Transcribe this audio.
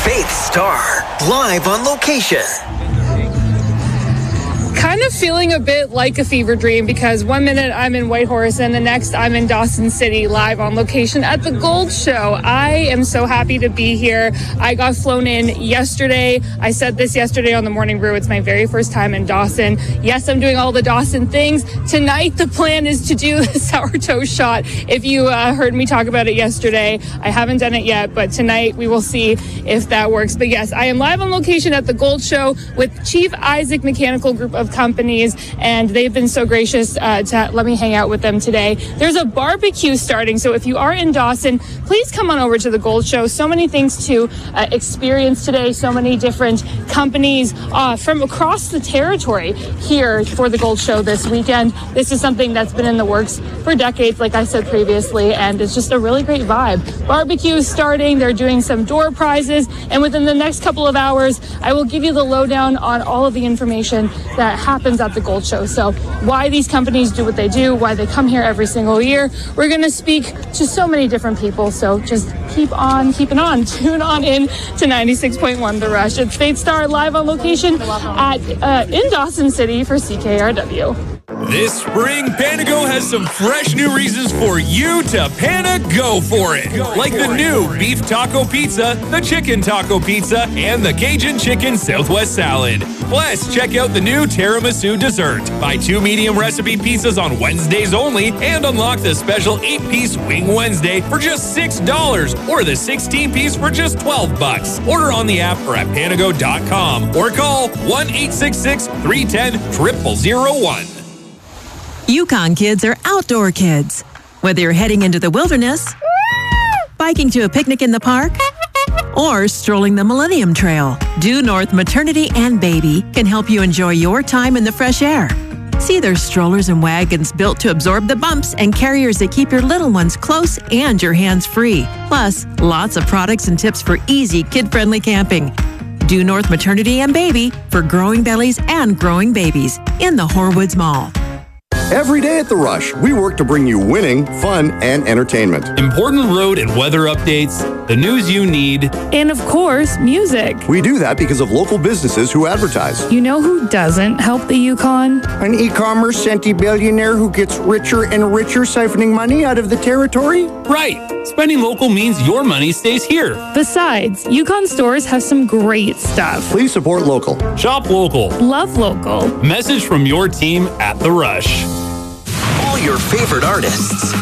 Faith Star, live on location. Kind of feeling a bit like a fever dream because 1 minute I'm in Whitehorse and the next I'm in Dawson City live on location at the Gold Show. I am so happy to be here. I got flown in yesterday. I said this yesterday on the Morning Brew. It's my very first time in Dawson. Yes, I'm doing all the Dawson things. Tonight the plan is to do the sour toast shot. If you heard me talk about it yesterday, I haven't done it yet, but tonight we will see if that works. But yes, I am live on location at the Gold Show with Chief Isaac Mechanical Group of Companies, and they've been so gracious to let me hang out with them today. There's a barbecue starting, so if you are in Dawson, please come on over to the Gold Show. So many things to experience today, so many different companies from across the territory here for the Gold Show this weekend. This is something that's been in the works for decades, like I said previously, and it's just a really great vibe. Barbecue is starting, they're doing some door prizes, and within the next couple of hours, I will give you the lowdown on all of the information that happens at the Gold Show. So why these companies do what they do, why they come here every single year. We're going to speak to so many different people. So just keep on keeping on. Tune on in to 96.1 The Rush. It's Faith Star live on location in Dawson City for CKRW. This spring, Panago has some fresh new reasons for you to Panago for it. Like the new beef taco pizza, the chicken taco pizza, and the Cajun chicken Southwest salad. Plus, check out the new tiramisu dessert. Buy 2 medium recipe pizzas on Wednesdays only and unlock the special 8-piece Wing Wednesday for just $6 or the 16-piece for just $12. Order on the app or at Panago.com or call 1-866-310-0001. Yukon kids are outdoor kids. Whether you're heading into the wilderness, biking to a picnic in the park, or strolling the Millennium Trail, Due North Maternity and Baby can help you enjoy your time in the fresh air. See their strollers and wagons built to absorb the bumps and carriers that keep your little ones close and your hands free. Plus, lots of products and tips for easy kid-friendly camping. Due North Maternity and Baby for growing bellies and growing babies in the Horwoods Mall. Every day at The Rush, we work to bring you winning, fun, and entertainment. Important road and weather updates, the news you need, And of course, music. We do that because of local businesses who advertise. You know who doesn't help the Yukon? An e-commerce centibillionaire who gets richer and richer siphoning money out of the territory? Right. Spending local means your money stays here. Besides, Yukon stores have some great stuff. Please support local. Shop local. Love local. Message from your team at The Rush. All your favorite artists.